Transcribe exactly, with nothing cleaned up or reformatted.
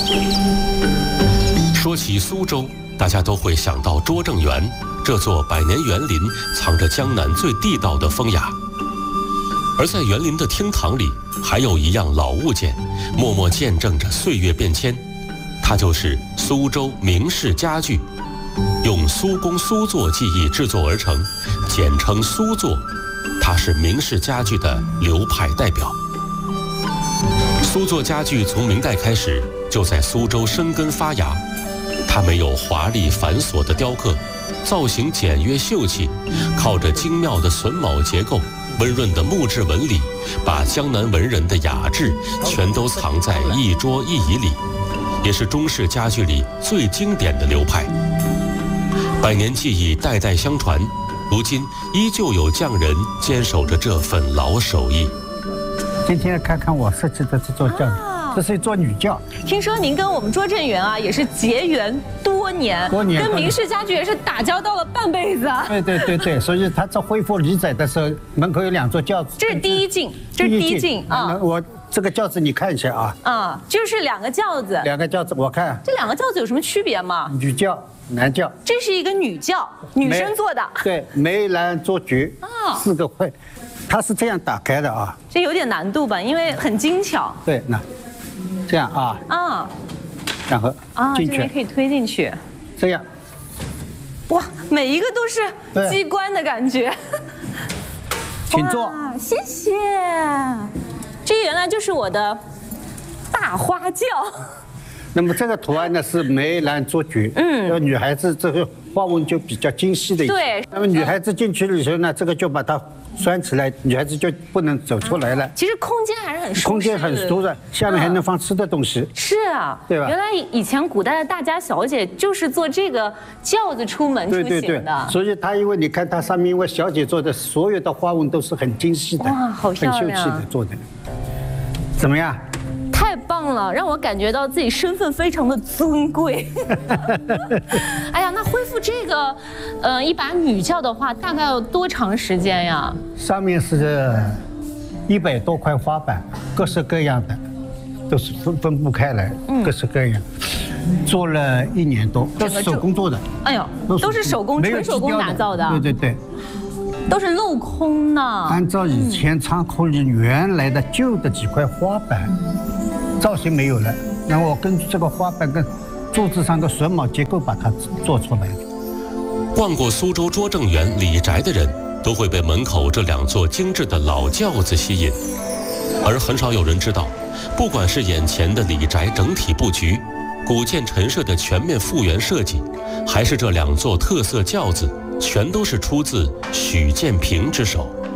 说起苏州，大家都会想到拙政园，这座百年园林藏着江南最地道的风雅。而在园林的厅堂里，还有一样老物件，默默见证着岁月变迁。它就是苏州名式家具，用苏工苏作技艺制作而成，简称苏作。它是名式家具的流派代表。苏作家具从明代开始就在苏州生根发芽。它没有华丽繁琐的雕刻，造型简约秀气，靠着精妙的榫卯结构、温润的木质纹理，把江南文人的雅致全都藏在一桌一椅里，也是中式家具里最经典的流派。百年技艺代代相传，如今依旧有匠人坚守着这份老手艺。 今天看看我设计的这座轿子。这是一座女轿。 听说您跟我们拙政园啊也是结缘多年， 多年跟名式家具也是打交道了半辈子。 对对对对，所以他在恢复李宅的时候，门口有两座轿子。 这是第一进，这是第一进啊。 我这个轿子你看一下啊。 啊，就是两个轿子。 两个轿子，我看。 这两个轿子有什么区别吗？ 女轿、男轿。 这是一个女轿，女生坐的。 对，梅兰竹菊啊，四个会，它是这样打开的啊。 这有点难度吧，因为很精巧。 对，那。这样啊啊， 然后啊， 进去， 这边可以推进去。 这样， 哇，每一个都是机关的感觉。 请坐， 谢谢。这原来就是我的大花轿。 那么这个图案呢是梅兰竹菊，嗯，女孩子这个花纹就比较精细的一些。 对。 那么女孩子进去的时候呢，这个就把它拴起来，女孩子就不能走出来了。 其实空间还是很舒适， 空间很舒适，下面还能放吃的东西。 是啊， 对吧？ 原来以前古代的大家小姐就是坐这个轿子出门出行的。 对对对。所以它因为你看它上面，因为小姐做的所有的花纹都是很精细的， 哇，好漂亮， 很秀气的做的。怎么样？ 太棒了，让我感觉到自己身份非常的尊贵。哎呀，那恢复这个，呃，一把女轿的话，大概要多长时间呀？ 上面是一百多块花板，各式各样的，都是分分布开来，嗯、各式各样。做了一年多，都是手工做的。 哎呦，都是手工，纯手工打造的。 对对对。 都是镂空的。 按照以前仓库里原来的旧的几块花板。造型没有了，然后我根据这个花瓣跟柱子上的榫卯结构把它做出来的。 逛过苏州拙政园李宅的人，都会被门口这两座精致的老轿子吸引，而很少有人知道，不管是眼前的李宅整体布局、古建陈设的全面复原设计，还是这两座特色轿子，全都是出自许建平之手。